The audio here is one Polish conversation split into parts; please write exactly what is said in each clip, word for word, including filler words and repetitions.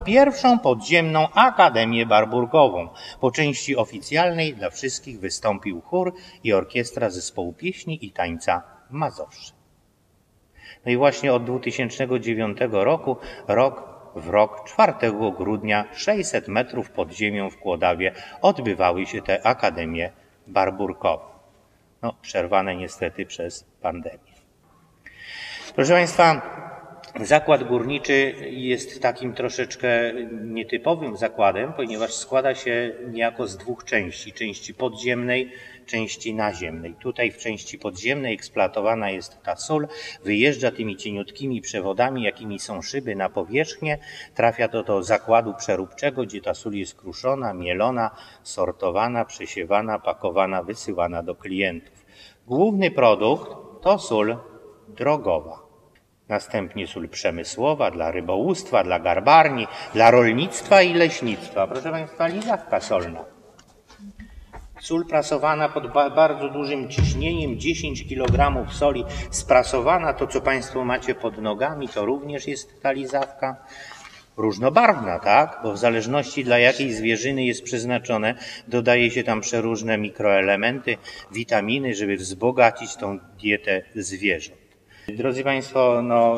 Pierwszą podziemną Akademię Barburgową. Po części oficjalnej dla wszystkich wystąpił chór i orkiestra zespołu pieśni i tańca Mazowsze. No i właśnie od dwutysięcznego dziewiątego roku, rok w rok, czwartego grudnia, sześćset metrów pod ziemią w Kłodawie odbywały się te Akademie Barburkowe. No, przerwane niestety przez pandemię. Proszę Państwa, zakład górniczy jest takim troszeczkę nietypowym zakładem, ponieważ składa się niejako z dwóch części. Części podziemnej, części naziemnej. Tutaj w części podziemnej eksploatowana jest ta sól, wyjeżdża tymi cieniutkimi przewodami, jakimi są szyby na powierzchnię, trafia to do zakładu przeróbczego, gdzie ta sól jest kruszona, mielona, sortowana, przesiewana, pakowana, wysyłana do klientów. Główny produkt to sól drogowa. Następnie sól przemysłowa dla rybołówstwa, dla garbarni, dla rolnictwa i leśnictwa. Proszę Państwa, lizawka solna. Sól prasowana pod ba bardzo dużym ciśnieniem, dziesięć kilogramów soli sprasowana. To, co Państwo macie pod nogami, to również jest ta lizawka. Różnobarwna, tak? Bo w zależności dla jakiej zwierzyny jest przeznaczone, dodaje się tam przeróżne mikroelementy, witaminy, żeby wzbogacić tą dietę zwierząt. Drodzy Państwo, no,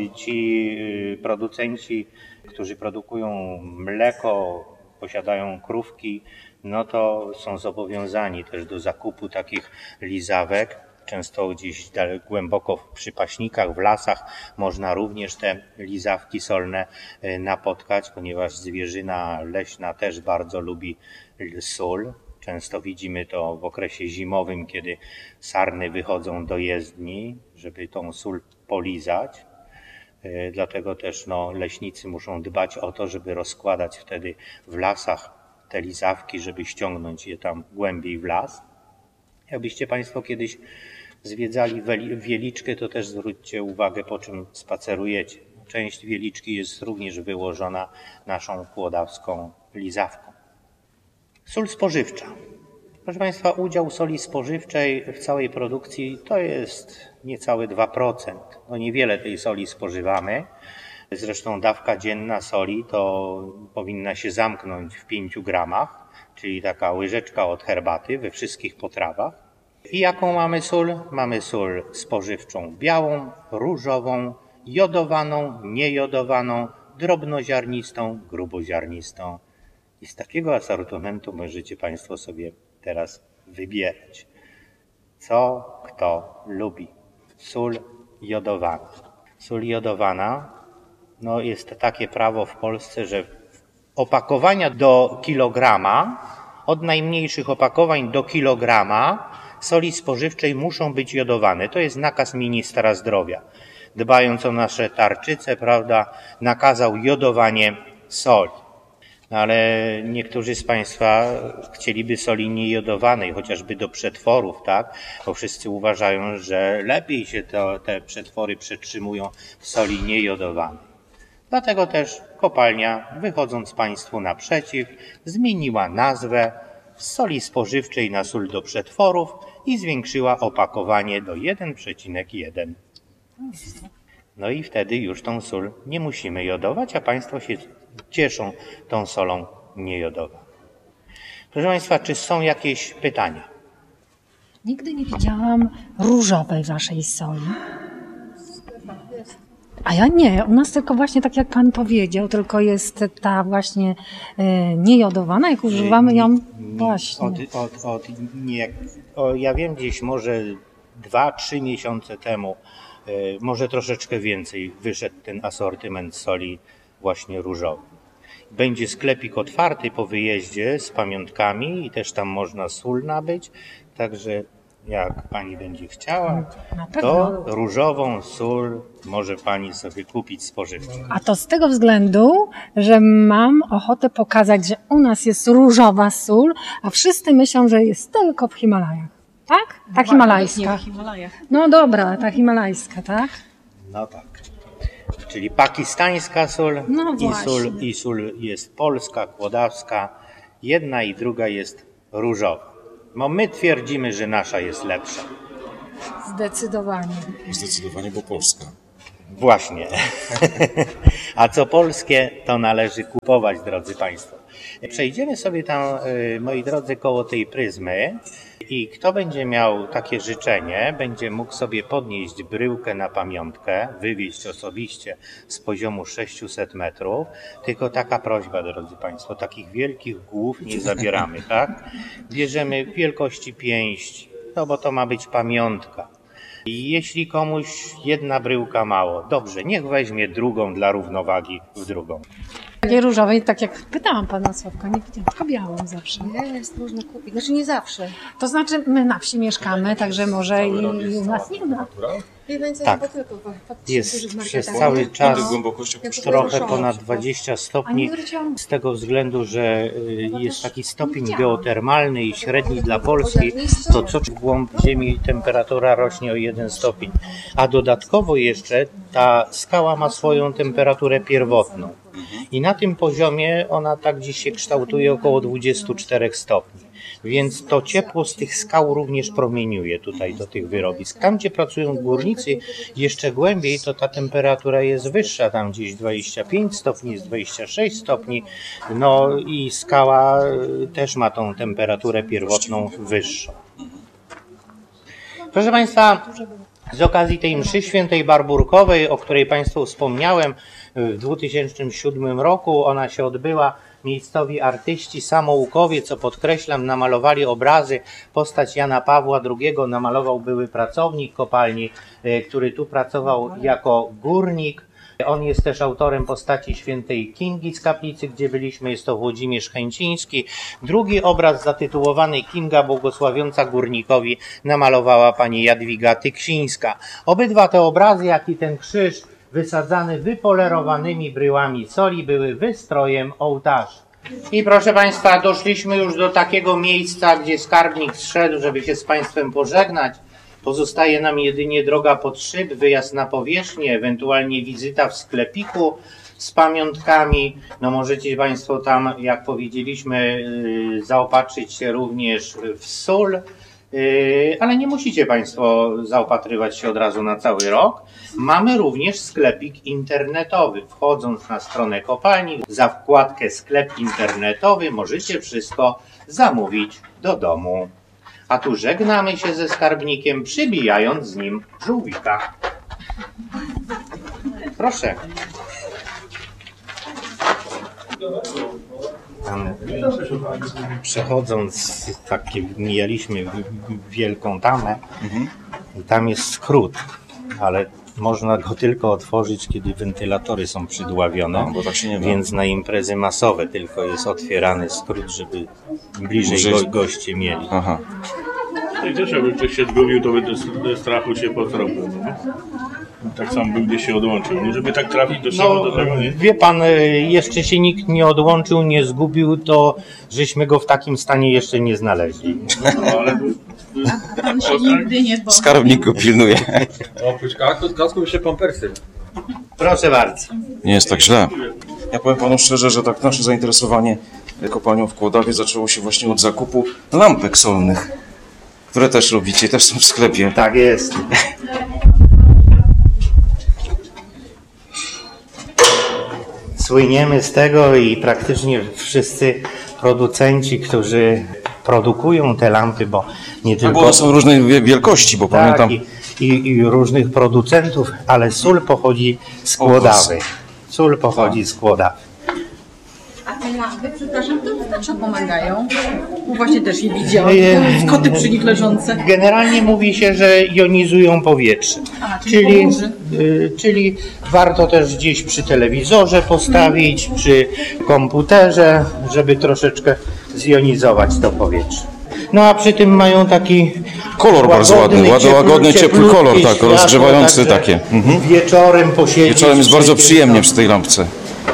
ci producenci, którzy produkują mleko, posiadają krówki, no to są zobowiązani też do zakupu takich lizawek. Często gdzieś głęboko w przypaśnikach, w lasach można również te lizawki solne napotkać, ponieważ zwierzyna leśna też bardzo lubi sól. Często widzimy to w okresie zimowym, kiedy sarny wychodzą do jezdni, żeby tą sól polizać. Dlatego też no, leśnicy muszą dbać o to, żeby rozkładać wtedy w lasach te lizawki, żeby ściągnąć je tam głębiej w las. Jakbyście Państwo kiedyś zwiedzali Wieliczkę, to też zwróćcie uwagę, po czym spacerujecie. Część Wieliczki jest również wyłożona naszą kłodawską lizawką. Sól spożywcza. Proszę Państwa, udział soli spożywczej w całej produkcji to jest niecałe dwa procent. No niewiele tej soli spożywamy. Zresztą dawka dzienna soli to powinna się zamknąć w pięciu gramach, czyli taka łyżeczka od herbaty we wszystkich potrawach. I jaką mamy sól? Mamy sól spożywczą białą, różową, jodowaną, niejodowaną, drobnoziarnistą, gruboziarnistą. I z takiego asortymentu możecie Państwo sobie teraz wybierać, co kto lubi. Sól jodowana. Sól jodowana, no jest takie prawo w Polsce, że opakowania do kilograma, od najmniejszych opakowań do kilograma soli spożywczej muszą być jodowane. To jest nakaz ministra zdrowia. Dbając o nasze tarczyce, prawda, nakazał jodowanie soli. No ale niektórzy z Państwa chcieliby soli niejodowanej, chociażby do przetworów, tak? Bo wszyscy uważają, że lepiej się to, te przetwory przetrzymują w soli niejodowanej. Dlatego też kopalnia, wychodząc Państwu naprzeciw, zmieniła nazwę z soli spożywczej na sól do przetworów i zwiększyła opakowanie do jeden przecinek jeden. No i wtedy już tą sól nie musimy jodować, a Państwo się cieszą tą solą niejodowaną. Proszę Państwa, czy są jakieś pytania? Nigdy nie widziałam różowej waszej soli. A ja nie, u nas tylko właśnie tak jak Pan powiedział, tylko jest ta właśnie e, niejodowana, jak używamy ją właśnie. Od, od, od, nie, o, ja wiem, gdzieś może dwa, trzy miesiące temu, e, może troszeczkę więcej, wyszedł ten asortyment soli właśnie różowej. Będzie sklepik otwarty po wyjeździe z pamiątkami i też tam można sól nabyć, także jak Pani będzie chciała, to różową sól może Pani sobie kupić spożywczą. A to z tego względu, że mam ochotę pokazać, że u nas jest różowa sól, a wszyscy myślą, że jest tylko w Himalajach. Tak? Ta himalajska. No dobra, ta himalajska, tak? No tak. Czyli pakistańska sól, no i, sól i sól jest polska, kłodawska. Jedna i druga jest różowa. No my twierdzimy, że nasza jest lepsza. Zdecydowanie. Zdecydowanie, bo polska. Właśnie. A co polskie, to należy kupować, drodzy Państwo. Przejdziemy sobie tam, moi drodzy, koło tej pryzmy i kto będzie miał takie życzenie, będzie mógł sobie podnieść bryłkę na pamiątkę, wywieźć osobiście z poziomu sześciuset metrów. Tylko taka prośba, drodzy Państwo, takich wielkich głów nie zabieramy, tak? Bierzemy wielkości pięść, no bo to ma być pamiątka. I jeśli komuś jedna bryłka mało, dobrze, niech weźmie drugą dla równowagi w drugą. Takiej różowej, tak jak pytałam pana Sławka, nie widziałam, tylko białą zawsze. Jest, można kupić. Znaczy nie zawsze. To znaczy my na wsi mieszkamy, także może i, i u nas nie ma. Więcej Tak. bo tylko w Jest dużych przez marketach. cały czas Jak trochę to ponad szło. dwadzieścia A stopni, nie zwróciłam. z tego względu, że y, jest taki stopień widziałam. geotermalny i średni dla Polski, to co w głąb Ziemi temperatura rośnie o jeden stopień. A dodatkowo jeszcze ta skała ma swoją temperaturę pierwotną. I na tym poziomie ona tak gdzieś się kształtuje około dwudziestu czterech stopni. Więc to ciepło z tych skał również promieniuje tutaj do tych wyrobisk. Tam, gdzie pracują górnicy jeszcze głębiej, to ta temperatura jest wyższa, tam gdzieś dwadzieścia pięć stopni, jest dwadzieścia sześć stopni. No i skała y, też ma tą temperaturę pierwotną wyższą. Proszę Państwa, z okazji tej mszy świętej barburkowej, o której Państwu wspomniałem, w dwa tysiące siódmym roku ona się odbyła. Miejscowi artyści, samoukowie, co podkreślam, namalowali obrazy. Postać Jana Pawła drugiego namalował były pracownik kopalni, który tu pracował jako górnik. On jest też autorem postaci świętej Kingi z kaplicy, gdzie byliśmy, jest to Włodzimierz Chęciński. Drugi obraz zatytułowany Kinga błogosławiąca górnikowi namalowała pani Jadwiga Tyksińska. Obydwa te obrazy, jak i ten krzyż wysadzany wypolerowanymi bryłami soli, były wystrojem ołtarza. I proszę Państwa, doszliśmy już do takiego miejsca, gdzie skarbnik zszedł, żeby się z Państwem pożegnać. Pozostaje nam jedynie droga pod szyb, wyjazd na powierzchnię, ewentualnie wizyta w sklepiku z pamiątkami. No możecie Państwo tam, jak powiedzieliśmy, zaopatrzyć się również w sól. Ale nie musicie Państwo zaopatrywać się od razu na cały rok. Mamy również sklepik internetowy. Wchodząc na stronę kopalni, za wkładkę sklep internetowy możecie wszystko zamówić do domu. A tu żegnamy się ze skarbnikiem, przybijając z nim żółwika. Proszę. Tam, przechodząc, takie, mijaliśmy wielką tamę mhm. i tam jest skrót, ale można go tylko otworzyć, kiedy wentylatory są przydławione, no, bo tak się nie więc na imprezy masowe tylko jest otwierany skrót, żeby bliżej go, goście mieli. Aha. I też jakby ktoś się zgubił, to by do strachu się potropił. Tak sam by gdzieś się odłączył. Nie, żeby tak trafić do siebie, no, do tego, nie? Wie pan, jeszcze się nikt nie odłączył, nie zgubił, to żeśmy go w takim stanie jeszcze nie znaleźli. No, ale On się nigdy nie boi. Skarbnik go pilnuje. Oprócz kasku, kasku jeszcze pampersy. Proszę bardzo. Nie jest tak źle. Ja powiem panu szczerze, że tak nasze zainteresowanie kopalnią w Kłodawie zaczęło się właśnie od zakupu lampek solnych, które też robicie, też są w sklepie. Tak jest. Słyniemy z tego i praktycznie wszyscy producenci, którzy produkują te lampy, bo nie tylko... Bo one są różnej wielkości, bo tak, pamiętam... I, i, i różnych producentów, ale sól pochodzi z Kłodawy. Sól pochodzi z Kłodawy. A te lampy, przepraszam, to na co pomagają? Bo właśnie też je widziałam, koty przy nich leżące. Generalnie mówi się, że jonizują powietrze. A, czyli czyli, czyli... y, czyli warto też gdzieś przy telewizorze postawić, hmm. przy komputerze, żeby troszeczkę zjonizować to powietrze. No a przy tym mają taki kolor bardzo ładny, ładny, łagodny, ciepły kolor, tak, światło, rozgrzewający takie. Mhm. Wieczorem posiedzieć. Wieczorem jest bardzo przyjemnie przy tej lampce.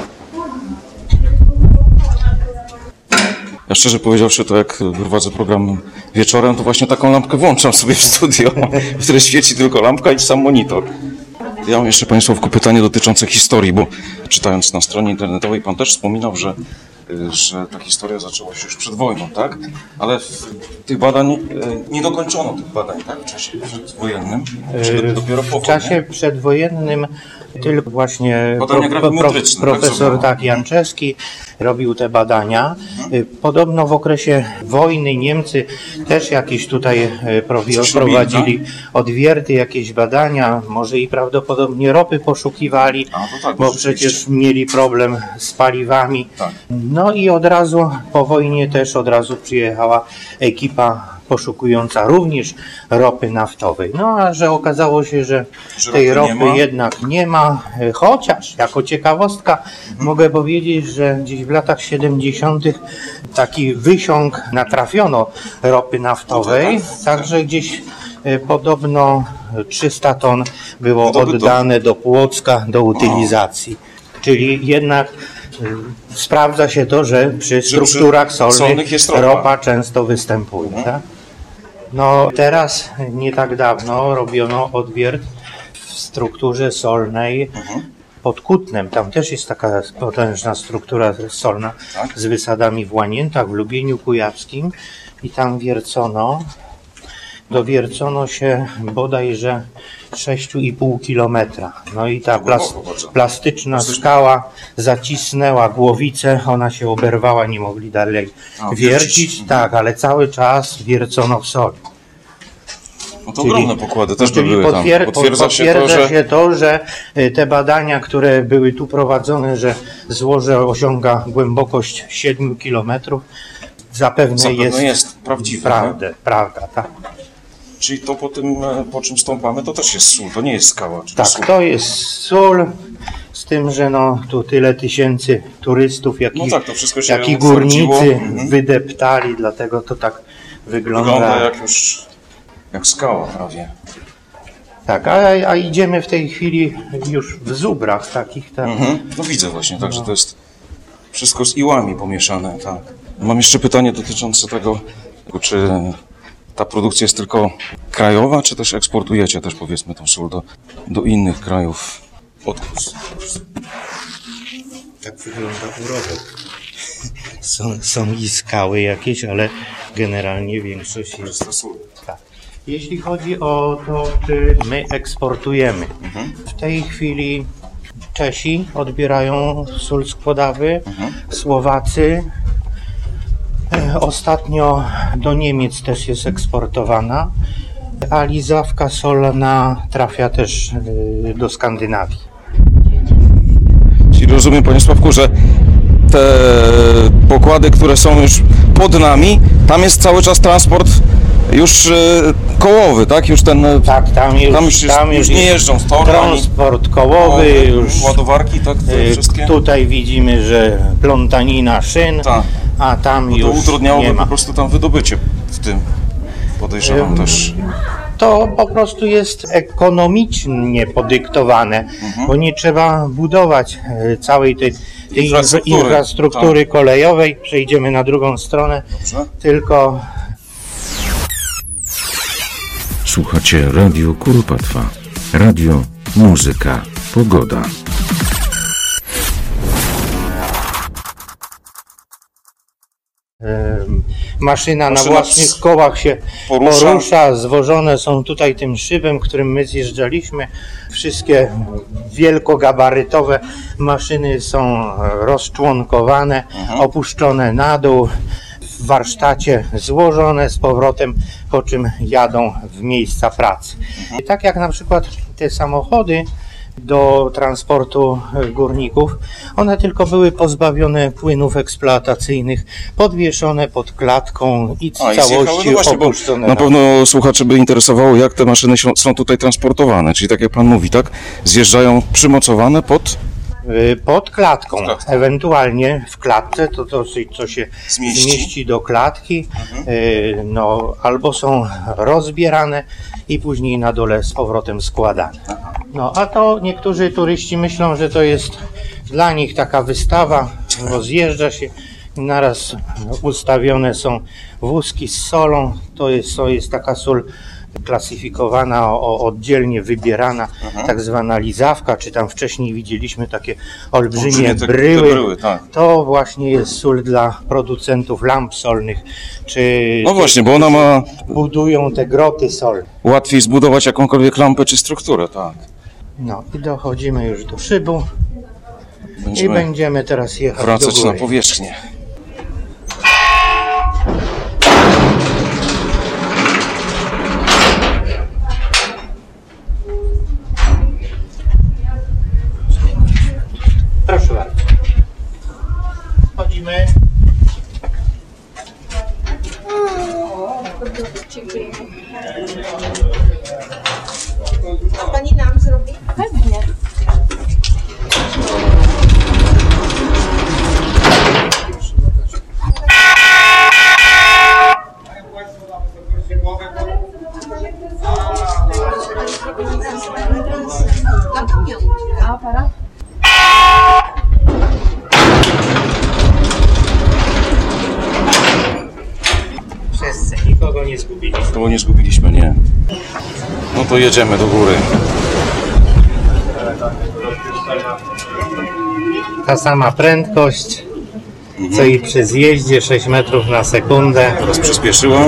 Ja szczerze powiedziawszy, to jak prowadzę program wieczorem, to właśnie taką lampkę włączam sobie w studio, w której świeci tylko lampka i sam monitor. Ja mam jeszcze Państwu pytanie dotyczące historii, bo czytając na stronie internetowej, Pan też wspominał, że, że ta historia zaczęła się już przed wojną, tak? Ale tych badań, nie dokończono tych badań, tak? W czasie przedwojennym, czy dopiero po W czasie przedwojennym tylko właśnie Badania pro, pro, grawimetryczne, profesor tak, tak, Janczewski robił te badania. Podobno w okresie wojny Niemcy też jakieś tutaj Coś prowadzili robili, odwierty, jakieś badania, może i prawdopodobnie ropy poszukiwali, A, to tak, bo rzeczywiście. przecież mieli problem z paliwami. Tak. No i od razu po wojnie też od razu przyjechała ekipa poszukująca również ropy naftowej. No a że okazało się, że, Że tej ropy ropy nie ma. jednak nie ma, chociaż jako ciekawostka mogę powiedzieć, że gdzieś w latach siedemdziesiątych taki wysiąg natrafiono ropy naftowej, No tak. także gdzieś e, podobno trzysta ton było Wydobyto. oddane do Płocka do utylizacji. Czyli jednak y, sprawdza się to, że przy przy strukturach solnych, solnych jest ropa. ropa często występuje. Tak? No teraz, nie tak dawno, robiono odwiert w strukturze solnej pod Kutnem. Tam też jest taka potężna struktura solna Tak. z wysadami w Łaniętach, w Lubieniu Kujawskim i tam wiercono. Dowiercono się bodajże sześć i pół kilometra. No i ta plas, głęboko bardzo. plastyczna skała zacisnęła głowicę, ona się oberwała, nie mogli dalej A, wiercić. wiercić. Tak, ale cały czas wiercono w soli. No to ogromne pokłady też by czyli były tam. potwier- Potwierdza się to, potwierdza że się to, że y, te badania, które były tu prowadzone, że złoże osiąga głębokość siedmiu kilometrów, zapewne, zapewne jest, jest prawdziwe. prawda, prawda, tak. Czyli to po tym, e, po czym stąpamy, to też jest sól, to nie jest skała. Czyli Tak, sól. to jest sól, z tym, że no tu tyle tysięcy turystów, jak No i, tak, to wszystko się jak i utwardziło. górnicy Mhm. wydeptali, dlatego to tak wygląda. Wygląda jak już jak skała prawie. Tak, a, a idziemy w tej chwili już w zubrach takich, tak. Mhm. No widzę właśnie, także to jest wszystko z iłami pomieszane, tak. Mam jeszcze pytanie dotyczące tego, czy ta produkcja jest tylko krajowa, czy też eksportujecie też powiedzmy tą sól do, do innych krajów? Odkaz. Tak wygląda urobek. Są, są i skały jakieś, ale generalnie większość jest. To sól. Tak. Jeśli chodzi o to, czy my eksportujemy, w tej chwili Czesi odbierają sól z Kłodawy, Słowacy. E, Ostatnio do Niemiec też jest eksportowana, a lizawka solna trafia też e, do Skandynawii. Czyli rozumiem, panie Sławku, że te pokłady, które są już pod nami, tam jest cały czas transport już e, kołowy, tak? Już ten. Tak, tam już, Tam już jest- tam już nie jest jeżdżą z toru ani- transport kołowy, już ładowarki, tak? Te e, wszystkie. tutaj widzimy, że plątanina szyn, Tak. a tam To już nie utrudniałoby ma. po prostu tam wydobycie w tym. Podejrzewam Ym, też. To po prostu jest ekonomicznie podyktowane, bo nie trzeba budować e, całej tej, tej Infrastruktury, infrastruktury kolejowej. Przejdziemy na drugą stronę, Dobrze. tylko Słuchacie Radio Kuropatwa. Radio, muzyka, pogoda. Em, Maszyna na Maszyna własnych z- kołach się porusza. porusza. zwożone są tutaj tym szybem, którym my zjeżdżaliśmy. Wszystkie wielkogabarytowe maszyny są rozczłonkowane, opuszczone na dół, w warsztacie złożone z powrotem, po czym jadą w miejsca pracy. I tak jak na przykład te samochody do transportu górników, one tylko były pozbawione płynów eksploatacyjnych, podwieszone pod klatką i w A, i całości zjechały, no właśnie, bo opuszczone. na na- pewno słuchaczy by interesowało, jak te maszyny są, są tutaj transportowane. Czyli tak jak pan mówi, tak? Zjeżdżają przymocowane pod. Y, Pod klatką, klatką. ewentualnie w klatce, to, to co się Zmieści. zmieści, do klatki, y, no, albo są rozbierane i później na dole z powrotem składane. No, a to niektórzy turyści myślą, że to jest dla nich taka wystawa, rozjeżdża się, naraz ustawione są wózki z solą, to jest, to jest taka sól klasyfikowana, o, oddzielnie wybierana, tak zwana lizawka, czy tam wcześniej widzieliśmy takie olbrzymie Olbrzymie te- te bryły. bryły, tak. To właśnie jest sól dla producentów lamp solnych, czy No właśnie, bo ona ma budują te groty solne. łatwiej zbudować jakąkolwiek lampę czy strukturę, tak. No i dochodzimy już do szybu Będziemy i będziemy teraz jechać wracać do góry. na powierzchnię. Proszę bardzo. Chodzimy. Pani nam zrobi? Pewnie. Dla pamiątki. A aparat? Wszyscy, nikogo nie zgubiliśmy. Kogo nie zgubiliśmy, nie. No to jedziemy do góry. Ta sama prędkość, co i przy zjeździe, sześć metrów na sekundę. Teraz przyspieszyła.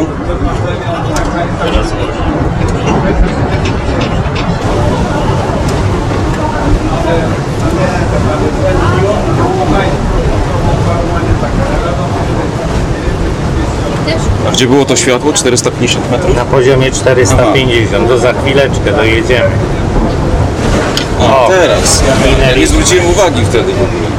A gdzie było to światło? czterysta pięćdziesiąt metrów? Na poziomie czterysta pięćdziesiąt, to za chwileczkę dojedziemy. O, O, teraz. Ja nie zwróciłem uwagi wtedy w ogóle.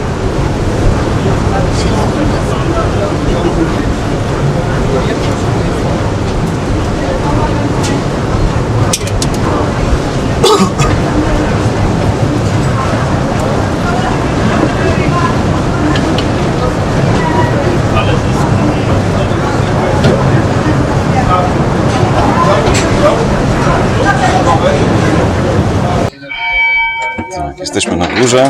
Tak, jesteśmy na górze.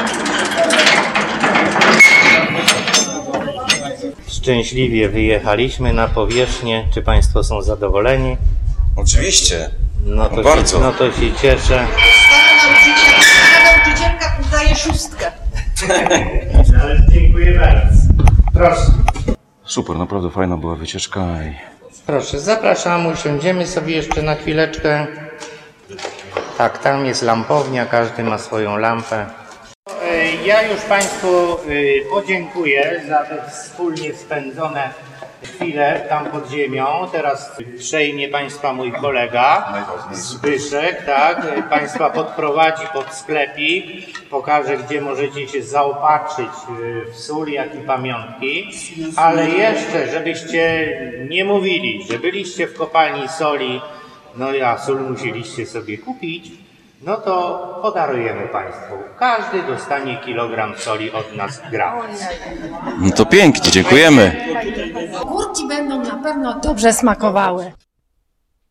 Szczęśliwie wyjechaliśmy na powierzchnię. Czy Państwo są zadowoleni? Oczywiście. No to, No bardzo. Się, no to się cieszę. Stara nauczycielka, stara nauczycielka daje szóstkę. Dziękuję bardzo. Proszę. Super, naprawdę fajna była wycieczka. I... Proszę, zapraszam, usiądziemy sobie jeszcze na chwileczkę. Tak, tam jest lampownia, każdy ma swoją lampę. Ja już Państwu podziękuję za te wspólnie spędzone chwile tam pod ziemią. Teraz przejmie Państwa mój kolega Zbyszek, tak? Państwa podprowadzi pod sklepik, pokaże, gdzie możecie się zaopatrzyć w sól, jak i pamiątki. Ale jeszcze, żebyście nie mówili, że byliście w kopalni soli, no a sól musieliście sobie kupić, no to podarujemy Państwu. Każdy dostanie kilogram soli od nas gratis. No to pięknie, dziękujemy. Górki będą na pewno dobrze smakowały.